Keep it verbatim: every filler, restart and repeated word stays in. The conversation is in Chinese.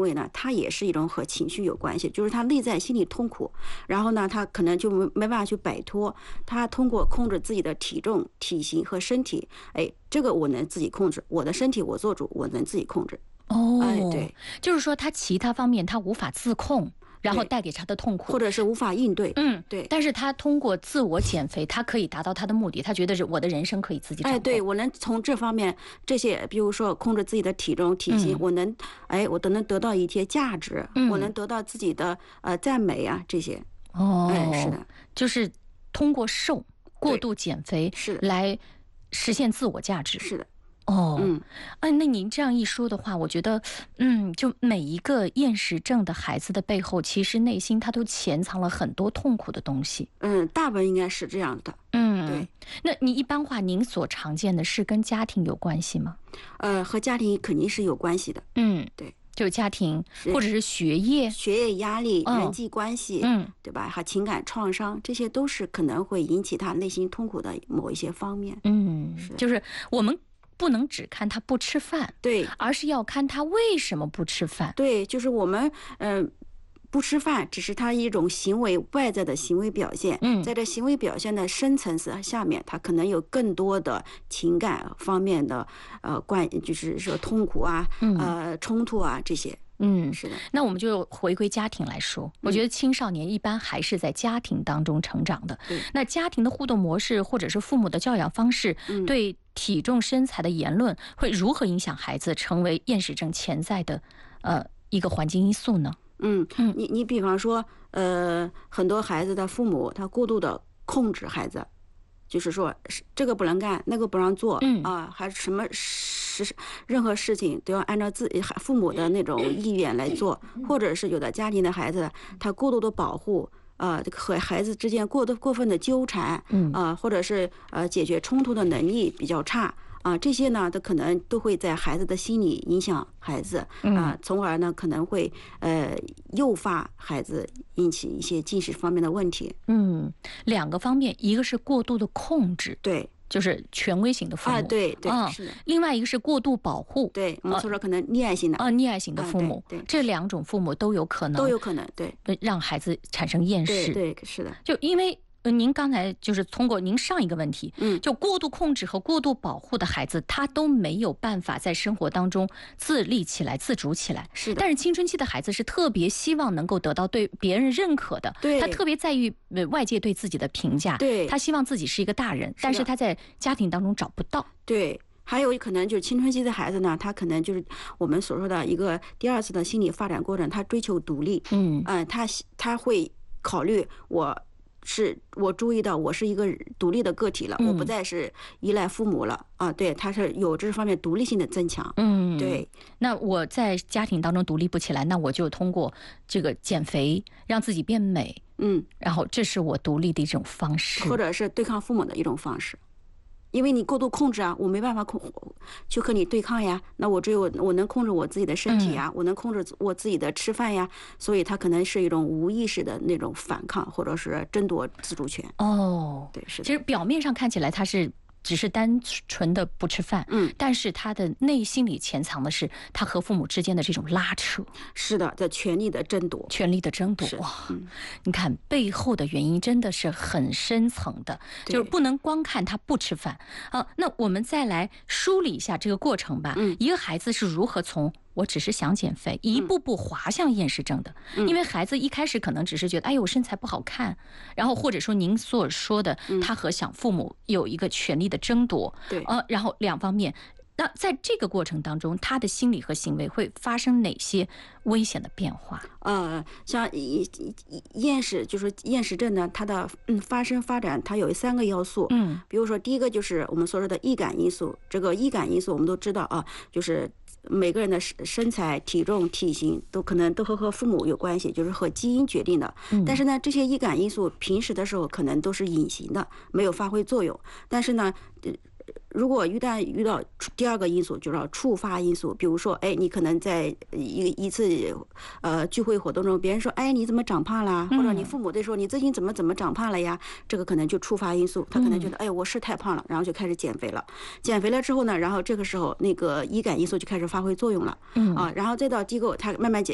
为呢，它也是一种和情绪有关系，就是他内在心理痛苦，然后呢，他可能就没没办法去摆脱，他通过控制自己的体重、体型和身体，哎，这个我能自己控制，我的身体我做主，我能自己控制。 哦， 哎，对， 就是说他其他方面他无法自控，然后带给他的痛苦， 或者是无法应对。 嗯， 对。 但是他通过自我减肥，他可以达到他的目的，他觉得是我的人生可以自己掌控。 哎，对，我能从这方面这些，比如说控制自己的体重、体型，嗯、我能，哎，我都能得到一些价值，嗯、我能得到自己的呃赞美啊，这些。 哦， 哎，是的， 就是通过瘦、过度减肥是来实现自我价值。 是的。 哦， 嗯， 哎，那您这样一说的话，我觉得，嗯，就每一个厌食症的孩子的背后，其实内心他都潜藏了很多痛苦的东西。 嗯，大部分应该是这样的。 嗯， 对。 那你一般话，您所常见的是跟家庭有关系吗？ 呃，和家庭肯定是有关系的。 嗯， 对， 就家庭或者是学业、 学业压力、 哦、 人际关系， 嗯， 对吧？和情感创伤，这些都是可能会引起他内心痛苦的某一些方面。 嗯， 是就是我们不能只看他不吃饭， 对， 而是要看他为什么不吃饭。 对，就是我们嗯、呃、不吃饭只是他一种行为外在的行为表现， 嗯， 在这行为表现的深层次下面，他可能有更多的情感方面的呃关，就是说痛苦啊， 嗯、 呃冲突啊这些。 嗯， 是的。 那我们就回归家庭来说，我觉得青少年一般还是在家庭当中成长的。 嗯、 那家庭的互动模式或者是父母的教养方式， 嗯、 对体重身材的言论会如何影响孩子成为厌食症潜在的呃一个环境因素呢？ 嗯嗯，你你比方说，呃，很多孩子的父母他过度的控制孩子，就是说这个不能干，那个不让做， 嗯啊，还什么事，任何事情都要按照自己父母的那种意愿来做，或者是有的家庭的孩子他过度的保护。呃，和孩子之间过多过分的纠缠， 嗯， 呃，或者是呃解决冲突的能力比较差啊、呃，这些呢，都可能都会在孩子的心理影响孩子啊、呃，从而呢可能会呃诱发孩子引起一些进食方面的问题。 嗯，两个方面，一个是过度的控制， 对。 就是权威型的父母， 啊，对对、 嗯， 是的。 另外一个是过度保护， 对，我们说说可能溺爱型的， 啊，溺爱型的父母， 啊、对, 对， 这两种父母都有可能， 都有可能，对， 让孩子产生厌食， 对对，是的， 就因为。您刚才就是通过您上一个问题， 嗯， 就过度控制和过度保护的孩子，他都没有办法在生活当中自立起来、自主起来。 是的。 但是青春期的孩子是特别希望能够得到对别人认可的， 对， 他特别在意外界对自己的评价， 对， 他希望自己是一个大人，但是他在家庭当中找不到。 对。还有可能就是青春期的孩子呢，他可能就是我们所说的一个第二次的心理发展过程，他追求独立， 嗯， 呃、他他会考虑我。是我注意到我是一个独立的个体了， 嗯、 我不再是依赖父母了啊！对，他是有这方面独立性的增强。 嗯， 对。 那我在家庭当中独立不起来，那我就通过这个减肥让自己变美， 嗯， 然后这是我独立的一种方式， 或者是对抗父母的一种方式。因为你过度控制啊，我没办法控去和你对抗呀。那我只有我能控制我自己的身体呀，嗯、我能控制我自己的吃饭呀。所以它可能是一种无意识的那种反抗，或者是争夺自主权。 哦， 对，是的。 其实表面上看起来它是只是单纯的不吃饭， 嗯， 但是他的内心里潜藏的是他和父母之间的这种拉扯。 是的，在权力的争夺， 权力的争夺。哇，嗯、你看背后的原因真的是很深层的，就是不能光看他不吃饭啊。那我们再来梳理一下这个过程吧。 嗯， 一个孩子是如何从我只是想减肥，一步步滑向厌食症的。 嗯、 因为孩子一开始可能只是觉得，哎呦，我身材不好看，然后或者说您所说的， 嗯、 他和想父母有一个权力的争夺。 对， 呃，然后两方面。那在这个过程当中，他的心理和行为会发生哪些危险的变化？ 呃，像厌食，就是厌食症呢，它的嗯发生发展，它有三个要素。 嗯， 比如说第一个就是我们所说的易感因素。这个易感因素我们都知道啊，就是每个人的身材、体重、体型都可能都和和父母有关系，就是和基因决定的。 嗯、 但是呢，这些易感因素平时的时候可能都是隐形的，没有发挥作用。但是呢，如果一旦遇到第二个因素，就是触发因素，比如说，哎，你可能在一一次呃聚会活动中，别人说，哎，你怎么长胖了？或者你父母在说你最近怎么怎么长胖了呀？这个可能就触发因素，他可能觉得，哎，我是太胖了，然后就开始减肥了。减肥了之后呢，然后这个时候那个易感因素就开始发挥作用了，啊，然后再到机构，他慢慢减。